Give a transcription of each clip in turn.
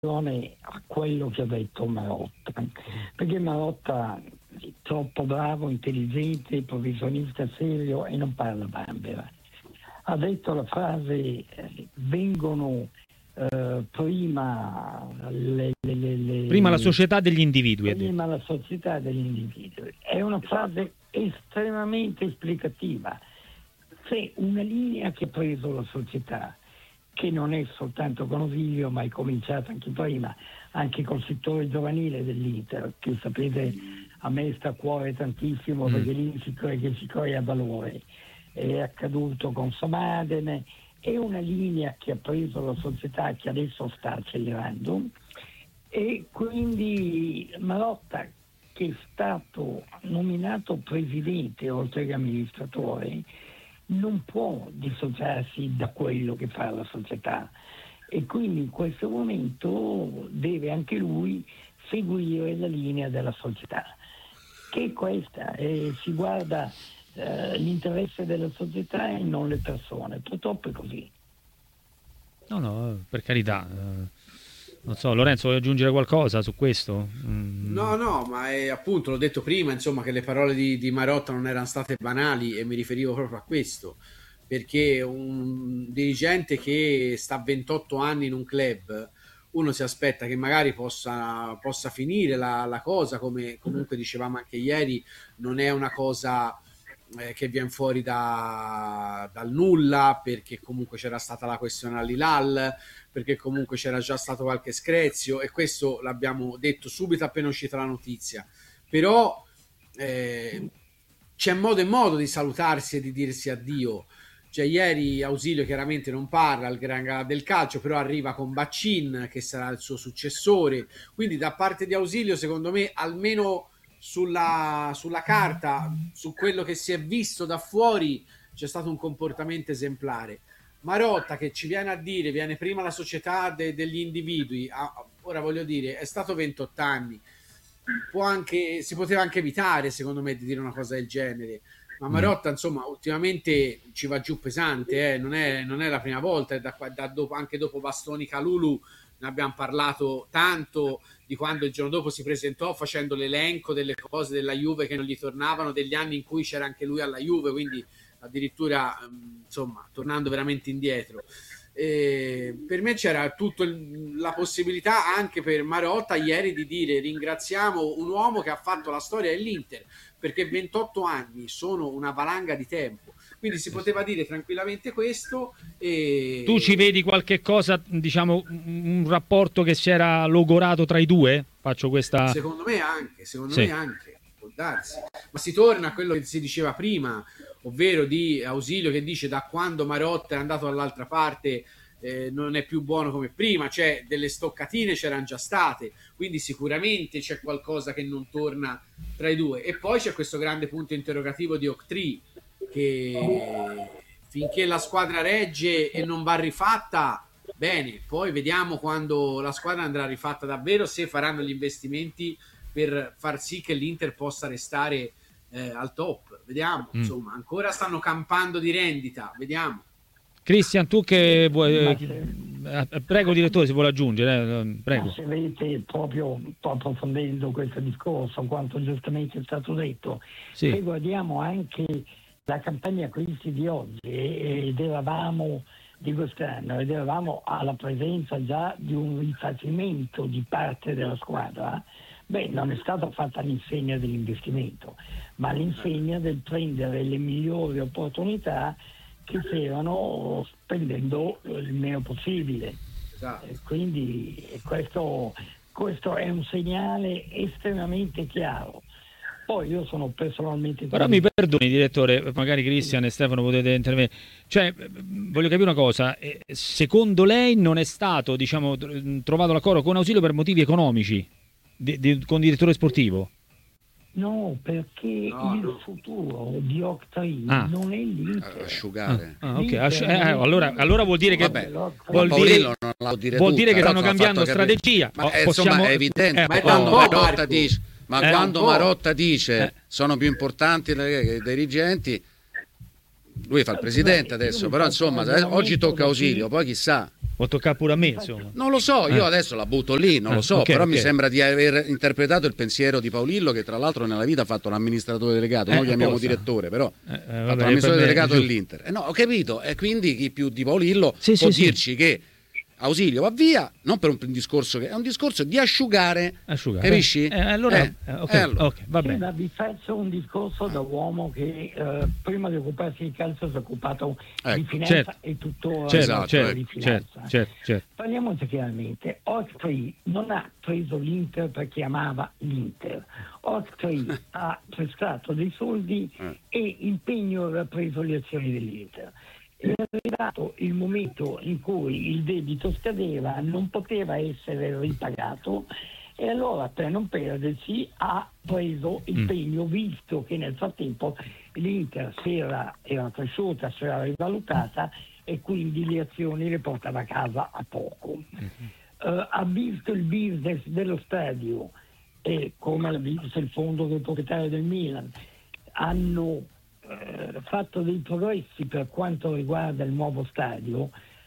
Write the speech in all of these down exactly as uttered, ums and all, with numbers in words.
a quello che ha detto Marotta, perché Marotta è troppo bravo, intelligente, professionista serio e non parla bambera. Ha detto la frase eh, vengono eh, prima le, le, le, le, prima la società degli individui. Prima la società degli individui. È una frase estremamente esplicativa. C'è una linea che ha preso la società, che non è soltanto con Ausilio, ma è cominciato anche prima, anche col settore giovanile dell'Inter, che sapete a me sta a cuore tantissimo, mm. perché lì si crea, che si crea valore. È accaduto con Samadene, è una linea che ha preso la società, che adesso sta accelerando, e quindi Marotta, che è stato nominato presidente oltre che amministratore, non può dissociarsi da quello che fa la società, e quindi in questo momento deve anche lui seguire la linea della società, che è questa, e si guarda eh, l'interesse della società e non le persone. Purtroppo è così. No, no, per carità. Non so, Lorenzo, vuoi aggiungere qualcosa su questo? Mm. No, no, ma è, appunto, l'ho detto prima, insomma, che le parole di, di Marotta non erano state banali, e mi riferivo proprio a questo, perché un dirigente che sta ventotto anni in un club, uno si aspetta che magari possa, possa finire la, la cosa, come comunque dicevamo anche ieri, non è una cosa eh, che viene fuori da, dal nulla, perché comunque c'era stata la questione all'Hilal, perché comunque c'era già stato qualche screzio, e questo l'abbiamo detto subito appena uscita la notizia. Però eh, c'è modo e modo di salutarsi e di dirsi addio. Cioè, ieri Ausilio chiaramente non parla al Gran Galà del calcio, però arriva con Baccin, che sarà il suo successore, quindi da parte di Ausilio, secondo me, almeno sulla, sulla carta, su quello che si è visto da fuori, c'è stato un comportamento esemplare. Marotta, che ci viene a dire viene prima la società de- degli individui, ah, ora voglio dire, è stato ventotto anni, può anche, si poteva anche evitare, secondo me, di dire una cosa del genere, ma Marotta insomma ultimamente ci va giù pesante, eh? non, è, non è la prima volta, da, da dopo, anche dopo Bastoni Calulu ne abbiamo parlato tanto, di quando il giorno dopo si presentò facendo l'elenco delle cose della Juve che non gli tornavano, degli anni in cui c'era anche lui alla Juve, quindi addirittura insomma tornando veramente indietro. E per me c'era tutta la possibilità anche per Marotta ieri di dire ringraziamo un uomo che ha fatto la storia dell'Inter, perché ventotto anni sono una valanga di tempo, quindi si poteva dire tranquillamente questo. E tu ci vedi qualche cosa, diciamo un rapporto che si era logorato tra i due? Faccio questa, secondo me anche secondo sì. me anche può darsi, ma si torna a quello che si diceva prima, ovvero di Ausilio che dice da quando Marotta è andato dall'altra parte eh, non è più buono come prima, cioè delle stoccatine c'erano già state, quindi sicuramente c'è qualcosa che non torna tra i due. E poi c'è questo grande punto interrogativo di Octree, che finché la squadra regge e non va rifatta bene, poi vediamo quando la squadra andrà rifatta davvero, se faranno gli investimenti per far sì che l'Inter possa restare eh, al top. Vediamo, mm. insomma, ancora stanno campando di rendita, vediamo. Cristian, tu che vuoi, eh, prego direttore se vuole aggiungere, eh, prego. Ma se vedete, proprio approfondendo questo discorso, quanto giustamente è stato detto, sì. Se guardiamo anche la campagna acquisti di oggi ed eravamo di quest'anno ed eravamo alla presenza già di un rifacimento di parte della squadra, beh, non è stata fatta l'insegna dell'investimento, ma l'insegna del prendere le migliori opportunità che c'erano spendendo il meno possibile. Esatto. E quindi questo, questo è un segnale estremamente chiaro. Poi io sono personalmente... Però mi perdoni, direttore, magari Cristian e Stefano potete intervenire. Cioè, voglio capire una cosa, secondo lei non è stato, diciamo, trovato l'accordo con Ausilio per motivi economici, di, di, con direttore sportivo? No, perché no, il no. futuro di Octree ah. non è l'Inter. Asciugare. Ah, ah, okay. Asci- eh, allora, allora vuol dire che Vabbè, vuol dire, non la dire vuol tutta, dire che stanno cambiando strategia. Ma eh, possiamo... insomma è evidente. Eh, ma quando oh, Marotta dice, ma eh, quando Marotta dice eh. sono più importanti i dirigenti, lui fa il presidente adesso, però insomma oggi tocca Ausilio, poi chissà. Può toccare pure a me, insomma. Non lo so, io Eh. adesso la butto lì, non Eh, lo so, ok, però ok. mi sembra di aver interpretato il pensiero di Paolillo, che tra l'altro nella vita ha fatto l'amministratore delegato, Eh, noi lo chiamiamo apposta. direttore, però Eh, eh, ha vabbè, fatto per l'amministratore me è delegato giusto. dell'Inter. Eh, no, ho capito, e quindi chi più di Paolillo Sì, può sì, sì. dirci che Ausilio va via, non per un discorso che è un discorso di asciugare, Asciugare. capisci? Eh, allora, Eh, eh, ok, eh, allora. ok, va Sì, bene. ma vi faccio un discorso da uomo che eh, prima di occuparsi di calcio si è occupato di Ecco, finanza certo. e tuttora Certo, Esatto, certo, di certo, finanza. certo, certo. Parliamoci chiaramente, Oxtree non ha preso l'Inter perché amava l'Inter. Oxtree ha prestato dei soldi Eh. e impegno aveva preso le azioni dell'Inter. È arrivato il momento in cui il debito scadeva, non poteva essere ripagato e allora per non perderci ha preso impegno, visto che nel frattempo l'Inter si era, era cresciuta, si era rivalutata e quindi le azioni le portava a casa a poco. Eh, ha visto il business dello stadio e come l'ha visto il fondo del proprietario del Milan, hanno eh, fatto dei progressi per quanto riguarda il nuovo stadio,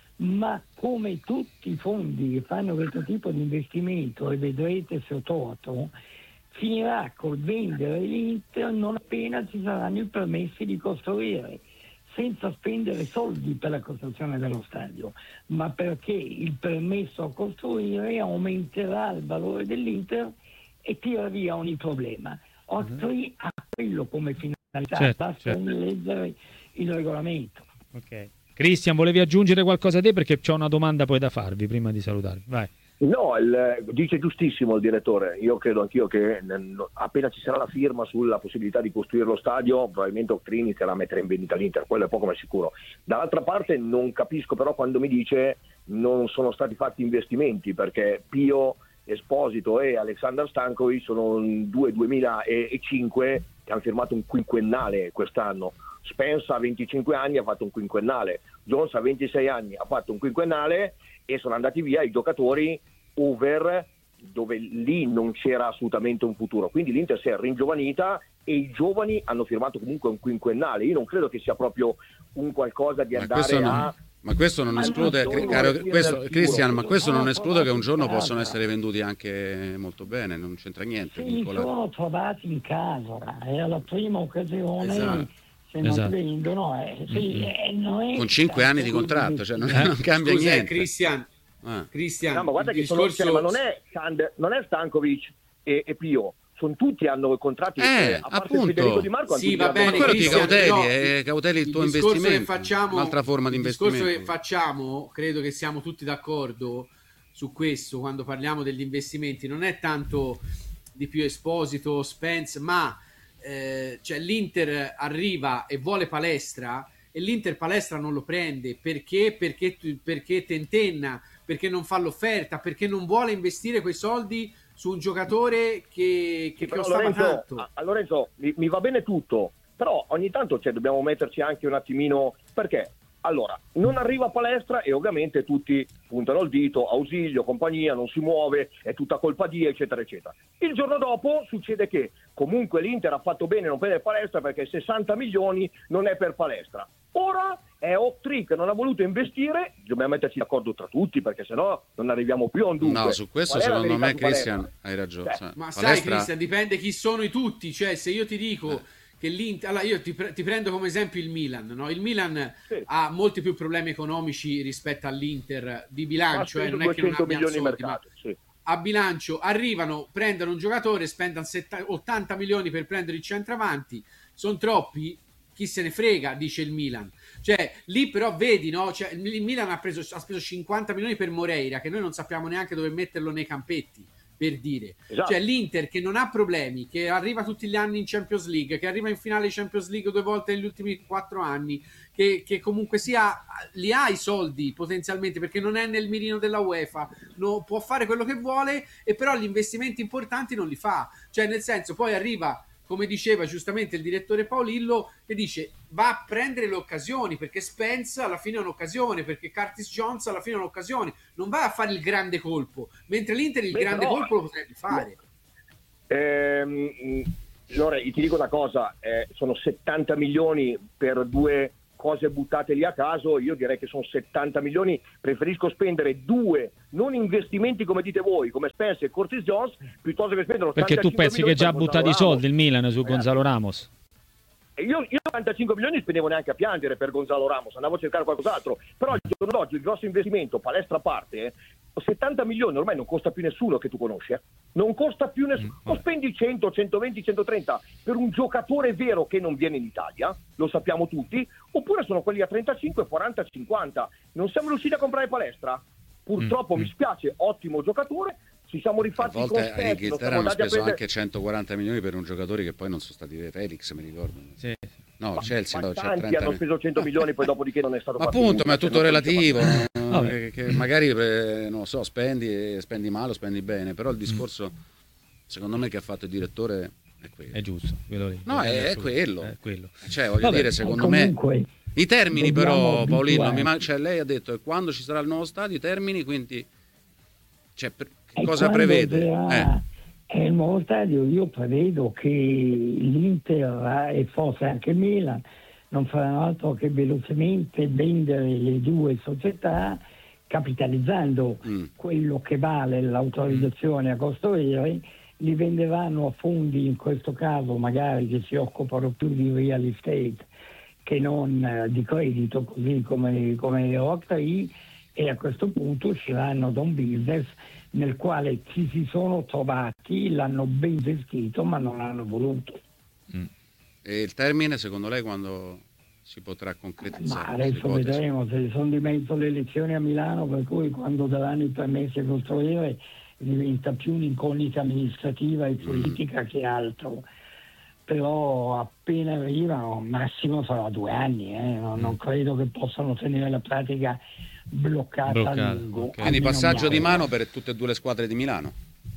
ma come tutti i fondi che fanno questo tipo di investimento, e vedrete se ho torto, finirà col vendere l'Inter non appena ci saranno i permessi di costruire, senza spendere soldi per la costruzione dello stadio, ma perché il permesso a costruire aumenterà il valore dell'Inter e tira via ogni problema. Oxtree ha quello come finalità, Certo, basta certo. leggere il regolamento. Ok. Cristian, volevi aggiungere qualcosa te? Perché c'ho una domanda poi da farvi prima di salutarvi. Vai. No, il, dice giustissimo il direttore. Io credo anch'io che n- appena ci sarà la firma sulla possibilità di costruire lo stadio, probabilmente Oxtree inizierà a mettere in vendita l'Inter, quello è poco ma sicuro. Dall'altra parte non capisco però quando mi dice non sono stati fatti investimenti, perché Pio Esposito e Aleksandar Stankovic sono due duemilacinque che hanno firmato un quinquennale quest'anno. Spence a venticinque anni ha fatto un quinquennale, Jones a ventisei anni ha fatto un quinquennale e sono andati via i giocatori over, dove lì non c'era assolutamente un futuro, quindi l'Inter si è ringiovanita e i giovani hanno firmato comunque un quinquennale. Io non credo che sia proprio un qualcosa di Ma andare questo non- a Ma questo non Ma esclude, non cri- sono caro, le file questo, del Cristian, sicuro. ma questo non Sono esclude che un giorno trovati in possono casa. essere venduti anche molto bene, non c'entra niente. Si Nicola. sono trovati in casa e alla prima occasione Esatto. se non Esatto. vendono eh, sì, eh, non è Con cinque anni di contratto, cioè non, Eh. non cambia Scusa, niente. Cristian, Ah. Cristian, No, ma guarda il che sono, discorso... cioè, ma non è Sand- non è Stankovic e, e Pio, sono tutti hanno contratti, Eh, a parte appunto. Federico Di Marco. Sì, hanno va tutti bene, Ma quello ti Cristian, cauteli, però eh, cauteli il tuo discorso che investimento, facciamo- un'altra forma di il discorso investimento. che facciamo, credo che siamo tutti d'accordo su questo quando parliamo degli investimenti, non è tanto di Pio Esposito, Spence, ma eh, cioè l'Inter arriva e vuole Palestra e l'Inter Palestra non lo prende perché perché perché tentenna, perché non fa l'offerta, perché non vuole investire quei soldi su un giocatore che, che Però, costava Lorenzo, tanto. a- a Lorenzo mi, mi va bene tutto, però ogni tanto cioè, dobbiamo metterci anche un attimino, perché allora non arriva Palestra e ovviamente tutti puntano il dito, Ausilio, compagnia, non si muove, è tutta colpa di eccetera eccetera. Il giorno dopo succede che comunque l'Inter ha fatto bene non prendere Palestra perché sessanta milioni non è per Palestra. Ora è Oxtree che non ha voluto investire, dobbiamo metterci d'accordo tra tutti perché sennò non arriviamo più a un dunque. No, su questo Qual è la secondo verità me, su Palestra? Cristian, hai ragione. Cioè, Sai, Ma sai, Palestra- Cristian, dipende chi sono i tutti. Cioè, se io ti dico Eh. che l'Inter. Allora, io ti, pre- ti prendo come esempio il Milan, no? Il Milan Sì. ha molti più problemi economici rispetto all'Inter di Ha bilancio, eh, speso non è che non duecento abbia milioni in soldi, ma mercato, sì. a bilancio arrivano, prendono un giocatore, spendono setta- ottanta milioni per prendere il centravanti, sono troppi. Chi se ne frega, dice il Milan. Cioè, lì però vedi, no? Cioè, il Milan ha, preso, ha speso cinquanta milioni per Moreira, che noi non sappiamo neanche dove metterlo nei campetti, per dire. Esatto. Cioè, l'Inter che non ha problemi, che arriva tutti gli anni in Champions League, che arriva in finale Champions League due volte negli ultimi quattro anni, che, che comunque sia, li ha i soldi potenzialmente, perché non è nel mirino della UEFA, no, può fare quello che vuole, e però gli investimenti importanti non li fa. Cioè, nel senso, poi arriva, come diceva giustamente il direttore Paolillo, che dice va a prendere le occasioni, perché Spence alla fine è un'occasione, perché Curtis Jones alla fine è un'occasione, non va a fare il grande colpo, mentre l'Inter il Beh, grande però- colpo lo potrebbe fare. Ehm, Lore, ti dico una cosa, eh, sono settanta milioni per due cose buttate lì a caso, io direi che sono settanta milioni, preferisco spendere due non investimenti come dite voi, come Spence e Curtis Jones, piuttosto che spendere perché tu pensi che già ha buttato i soldi il Milan su Gonzalo Ramos? E io, io ottantacinque milioni spendevo neanche a piangere per Gonzalo Ramos, andavo a cercare qualcos'altro, però il giorno d'oggi il grosso investimento, palestra a parte, eh, settanta milioni ormai non costa più nessuno che tu conosci, eh. Non costa più nessuno, o spendi cento, centoventi, centotrenta per un giocatore vero che non viene in Italia, lo sappiamo tutti, oppure sono quelli a trentacinque, quaranta, cinquanta. Non siamo riusciti a comprare palestra? Purtroppo mm. mi spiace, ottimo giocatore, ci siamo rifatti a con volte Spence, in Inghilterra siamo hanno andati a speso prendere... anche centoquaranta milioni per un giocatore che poi non sono stati Felix, mi ricordo. Sì. No, Chelsea ma no, tanti trenta hanno speso cento milioni, poi dopodiché non è stato ma fatto appunto, nulla, ma è tutto relativo, no? Vabbè. che, che magari eh, non lo so, spendi spendi male o spendi bene, però il discorso secondo me che ha fatto il direttore è quello. È giusto, quello lì. No, è, è quello. È quello. Cioè, voglio Vabbè. dire, secondo Comunque, me i termini però, dobbiamo Paolino, mi abituarci. man- cioè, lei ha detto che quando ci sarà il nuovo stadio, i termini, quindi cioè, per- che E cosa quando prevede? verrà- Eh. È il nuovo stadio, io prevedo che l'Inter e forse anche il Milan non faranno altro che velocemente vendere le due società, capitalizzando Mm. quello che vale l'autorizzazione a costo vero, li venderanno a fondi, in questo caso magari che si occupano più di real estate che non eh, di credito, così come, come Octree, e a questo punto usciranno da un business nel quale ci si sono trovati, l'hanno ben gestito ma non hanno voluto. E il termine, secondo lei, quando si potrà Ma concretizzare? adesso questa ipotesi? vedremo, se sono di mezzo le elezioni a Milano, per cui quando daranno i permessi a costruire diventa più un'incognita amministrativa e politica mm. che altro. Però appena arrivano, massimo sarà due anni, eh. non, non credo che possano tenere la pratica bloccata, Bloccata, a lungo. ok. Quindi almeno passaggio mi di auguro. mano per tutte e due le squadre di Milano.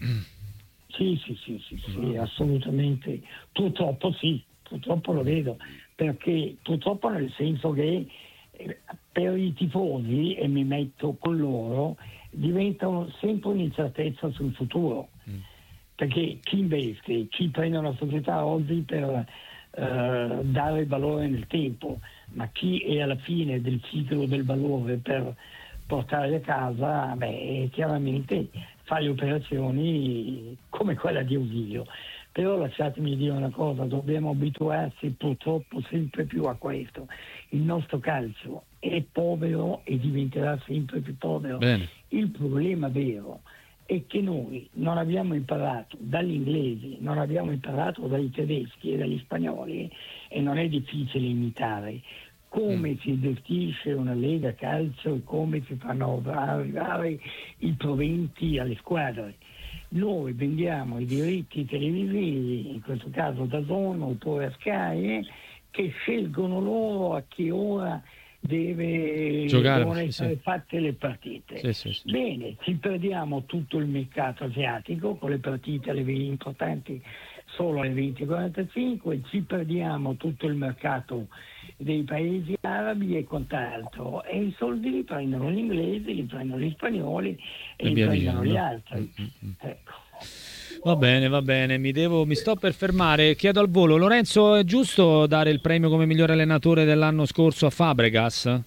Sì, sì, sì, sì, sì, assolutamente. Purtroppo sì, purtroppo lo vedo, perché purtroppo nel senso che eh, per i tifosi, e mi metto con loro, diventano sempre un'incertezza sul futuro. Mm. Perché chi investe, chi prende una società oggi per eh, dare valore nel tempo, ma chi è alla fine del ciclo del valore per portare a casa, beh, chiaramente fa le operazioni come quella di Ausilio. Però lasciatemi dire una cosa, dobbiamo abituarsi purtroppo sempre più a questo. Il nostro calcio è povero e diventerà sempre più povero. Bene. Il problema vero è che noi non abbiamo imparato dagli inglesi, non abbiamo imparato dai tedeschi e dagli spagnoli, e non è difficile imitare come mm. si gestisce una lega calcio e come si fanno arrivare i proventi alle squadre. Noi vendiamo i diritti televisivi, in questo caso da Zone oppure a Sky, che scelgono loro a che ora deve giocare, devono sì, essere sì. fatte le partite. Sì, sì, sì. Bene, ci perdiamo tutto il mercato asiatico con le partite alle importanti solo alle venti e quarantacinque, ci perdiamo tutto il mercato dei paesi arabi e quant'altro, e i soldi li prendono gli inglesi, li prendono gli spagnoli e, E li via prendono dicendo. gli altri. Mm-hmm. Ecco. Va bene, va bene, mi devo, mi sto per fermare. Chiedo al volo, Lorenzo, è giusto dare il premio come miglior allenatore dell'anno scorso a Fabregas?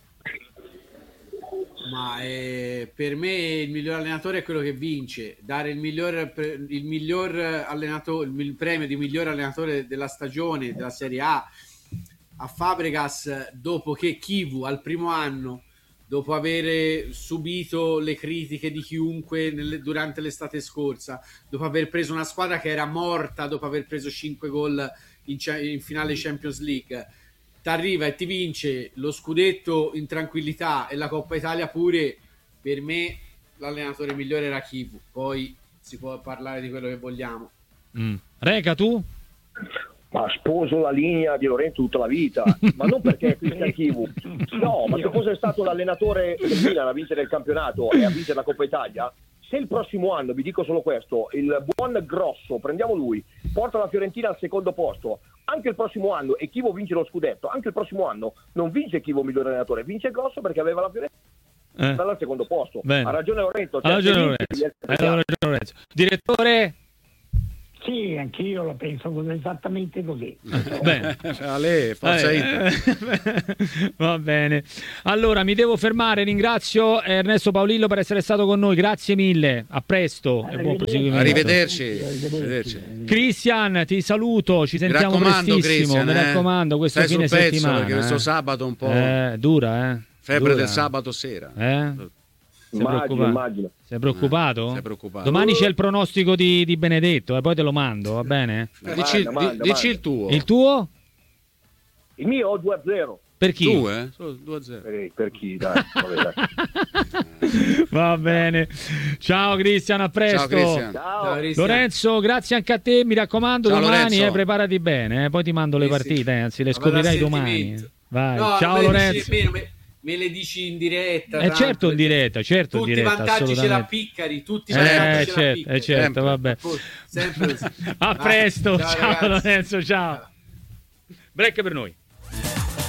Ma eh, per me il miglior allenatore è quello che vince. Dare il miglior, il miglior allenatore, il premio di miglior allenatore della stagione della Serie A a Fabregas, dopo che Chivu al primo anno, dopo aver subito le critiche di chiunque nelle, durante l'estate scorsa, dopo aver preso una squadra che era morta, dopo aver preso cinque gol in, in finale Champions League, ti arriva e ti vince lo scudetto in tranquillità e la Coppa Italia pure. Per me l'allenatore migliore era Chivu, poi si può parlare di quello che vogliamo. Mm. Reca, tu? Ma sposo la linea di Lorenzo tutta la vita, ma non perché è Cristian Chivu, no, ma se fosse stato l'allenatore del Milan a vincere il campionato e a vincere la Coppa Italia, se il prossimo anno, vi dico solo questo, il buon Grosso, prendiamo lui, porta la Fiorentina al secondo posto, anche il prossimo anno, e Chivu vince lo scudetto, anche il prossimo anno non vince Chivu migliore allenatore, vince Grosso perché aveva la Fiorentina eh. al secondo posto. Bene. Ha ragione Lorenzo. Ha ragione Lorenzo. Ha ragione Lorenzo. Direttore? Sì, anch'io la penso così, esattamente così. Bene. Ale, forza Eh, Inter. Va bene. Allora, mi devo fermare. Ringrazio Ernesto Paolillo per essere stato con noi. Grazie mille. A presto e buon proseguimento. Arrivederci. Arrivederci. Arrivederci. Cristian, ti saluto. Ci sentiamo raccomando, prestissimo. Christian, Mi eh. raccomando, questo Stai fine sul pezzo, settimana. perché questo eh. sabato un po'. Eh, dura, eh. Febbre Dura. del sabato sera. Eh? Sei Immagino, preoccupato? immagino. Sei preoccupato? Sei preoccupato. Domani c'è il pronostico di, di Benedetto e poi te lo mando, va bene? Dici, Manda, manda, di- dici manda. il tuo. Il tuo? Il mio due a zero. Per chi? Tu, eh? Solo due a zero. Per, per chi, dai. Vabbè, dai. Va bene. Ciao Cristian, a presto. Ciao Cristian. Ciao. Ciao, Cristian. Lorenzo, grazie anche a te, mi raccomando, Ciao, domani Lorenzo. eh, preparati bene, eh, poi ti mando le Sì, sì. partite, eh, anzi le Ma vado a scoprirai domani. sentimento. Vai. No, Ciao me le Lorenzo. dici nemmeno, me, me le dici in diretta. Eh tanto, certo in perché diretta, certo in tutti diretta, i vantaggi ce la assolutamente. piccari, tutti i Eh, vantaggi ce la certo, piccari. eh, certo, Sempre. vabbè. Sempre così. A Ah, presto, ciao, ragazzi. Lorenzo, ciao. Break per noi.